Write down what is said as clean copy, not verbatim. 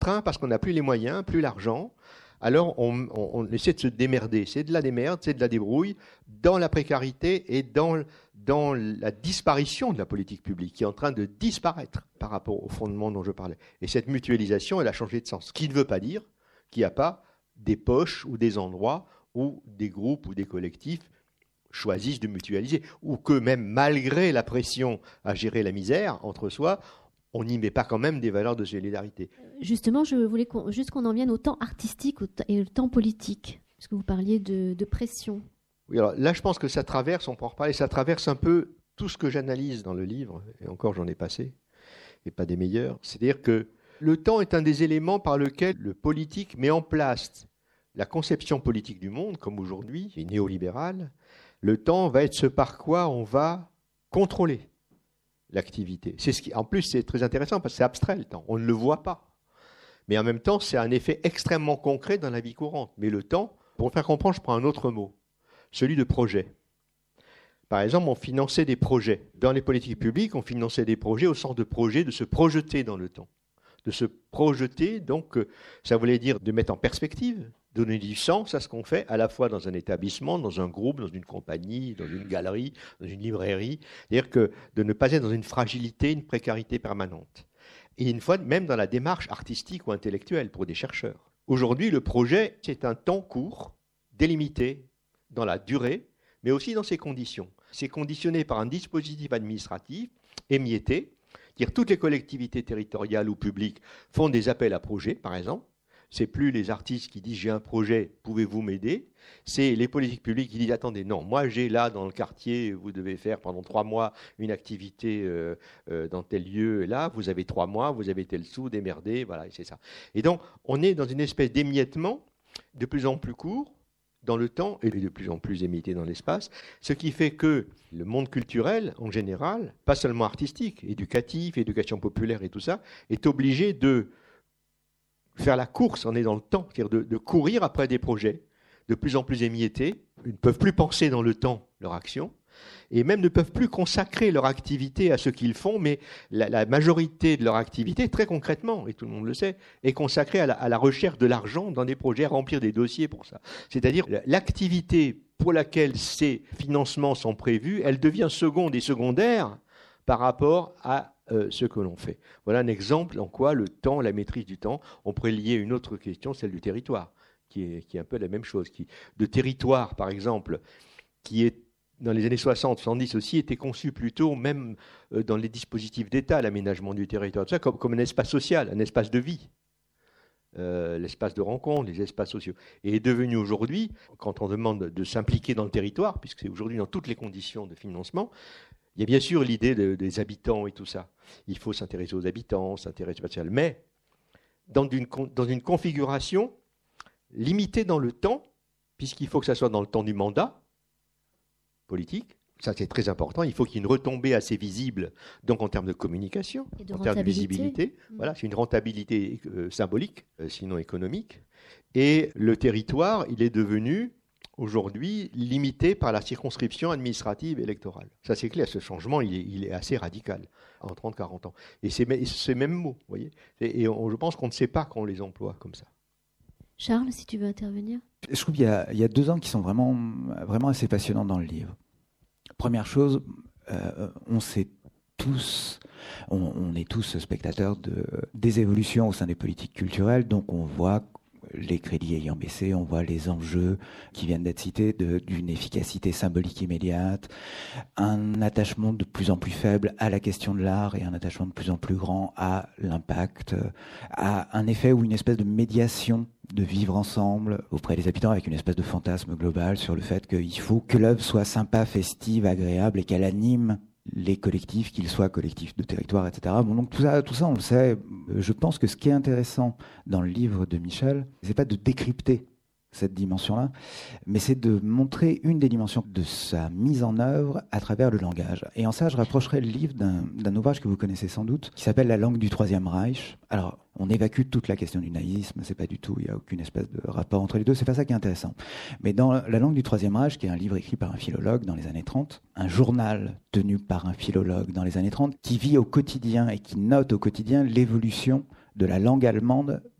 train parce qu'on n'a plus les moyens, plus l'argent. Alors on essaie de se démerder. C'est de la démerde, c'est de la débrouille dans la précarité et dans la disparition de la politique publique qui est en train de disparaître par rapport au fondement dont je parlais. Et cette mutualisation, elle a changé de sens. Ce qui ne veut pas dire qu'il n'y a pas des poches ou des endroits où des groupes ou des collectifs choisissent de mutualiser, ou que même malgré la pression à gérer la misère entre soi, on n'y met pas quand même des valeurs de solidarité. Justement, je voulais juste qu'on en vienne au temps artistique et au temps politique, parce que vous parliez de pression. Oui, alors là, je pense que ça traverse, on peut en reparler, ça traverse un peu tout ce que j'analyse dans le livre, et encore j'en ai passé, et pas des meilleurs. C'est-à-dire que le temps est un des éléments par lequel le politique met en place la conception politique du monde, comme aujourd'hui, et néolibérale. Le temps va être ce par quoi on va contrôler l'activité. En plus, c'est très intéressant parce que c'est abstrait le temps, on ne le voit pas. Mais en même temps, c'est un effet extrêmement concret dans la vie courante. Mais le temps, pour me faire comprendre, je prends un autre mot, celui de projet. Par exemple, on finançait des projets. Dans les politiques publiques, on finançait des projets au sens de projet, de se projeter dans le temps. De se projeter, donc, ça voulait dire de mettre en perspective, donner du sens à ce qu'on fait, à la fois dans un établissement, dans un groupe, dans une compagnie, dans une galerie, dans une librairie. C'est-à-dire que de ne pas être dans une fragilité, une précarité permanente. Et une fois, même dans la démarche artistique ou intellectuelle pour des chercheurs. Aujourd'hui, le projet, c'est un temps court, délimité dans la durée, mais aussi dans ses conditions. C'est conditionné par un dispositif administratif émietté. C'est-à-dire toutes les collectivités territoriales ou publiques font des appels à projets, par exemple. C'est plus les artistes qui disent « j'ai un projet, pouvez-vous m'aider ?» C'est les politiques publiques qui disent « attendez, non, moi j'ai là dans le quartier, vous devez faire pendant 3 mois une activité dans tel lieu, et là, vous avez 3 mois, vous avez tel sou, démerdez, voilà, et c'est ça. » Et donc, on est dans une espèce d'émiettement de plus en plus court dans le temps et de plus en plus émiettée dans l'espace, ce qui fait que le monde culturel, en général, pas seulement artistique, éducatif, éducation populaire et tout ça, est obligé de faire la course, on est dans le temps, c'est-à-dire de courir après des projets de plus en plus émiettés. Ils ne peuvent plus penser dans le temps leur action, et même ne peuvent plus consacrer leur activité à ce qu'ils font, mais la majorité de leur activité, très concrètement, et tout le monde le sait, est consacrée à la recherche de l'argent dans des projets, à remplir des dossiers pour ça. C'est-à-dire l'activité pour laquelle ces financements sont prévus, elle devient seconde et secondaire par rapport à ce que l'on fait. Voilà un exemple en quoi le temps, la maîtrise du temps, on pourrait lier une autre question, celle du territoire, qui est un peu la même chose. De territoire, par exemple, qui est dans les années 60, 70 aussi, était conçu plutôt, même dans les dispositifs d'État, l'aménagement du territoire, tout ça, comme un espace social, un espace de vie. L'espace de rencontre, les espaces sociaux. Et est devenu aujourd'hui, quand on demande de s'impliquer dans le territoire, puisque c'est aujourd'hui dans toutes les conditions de financement, il y a bien sûr l'idée des habitants et tout ça. Il faut s'intéresser aux habitants, s'intéresser au spatial, mais dans une configuration limitée dans le temps, puisqu'il faut que ça soit dans le temps du mandat politique. Ça, c'est très important. Il faut qu'il y ait une retombée assez visible, donc en termes de communication, en termes de visibilité. Voilà, c'est une rentabilité symbolique, sinon économique. Et le territoire, il est devenu aujourd'hui limité par la circonscription administrative électorale. Ça, c'est clair. Ce changement, il est assez radical en 30-40 ans. Et c'est ces mêmes mots, vous voyez. Je pense qu'on ne sait pas quand on les emploie comme ça. Charles, si tu veux intervenir. Je trouve qu'il y a 2 angles qui sont vraiment, vraiment assez passionnants dans le livre. Première chose, on sait tous, on est tous spectateurs des évolutions au sein des politiques culturelles, donc on voit les crédits ayant baissé, on voit les enjeux qui viennent d'être cités d'une efficacité symbolique immédiate, un attachement de plus en plus faible à la question de l'art et un attachement de plus en plus grand à l'impact, à un effet ou une espèce de médiation de vivre ensemble auprès des habitants avec une espèce de fantasme global sur le fait qu'il faut que l'œuvre soit sympa, festive, agréable et qu'elle anime les collectifs, qu'ils soient collectifs de territoire, etc. Bon, donc tout ça, on le sait. Je pense que ce qui est intéressant dans le livre de Michel, c'est pas de décrypter cette dimension-là, mais c'est de montrer une des dimensions de sa mise en œuvre à travers le langage. Et en ça, je rapprocherai le livre d'un ouvrage que vous connaissez sans doute, qui s'appelle « La langue du Troisième Reich ». Alors, on évacue toute la question du nazisme, c'est pas du tout, il n'y a aucune espèce de rapport entre les deux, c'est pas ça qui est intéressant. Mais dans « La langue du Troisième Reich », qui est un livre écrit par un philologue dans les années 30, un journal tenu par un philologue dans les années 30, qui vit au quotidien et qui note au quotidien l'évolution de la langue allemande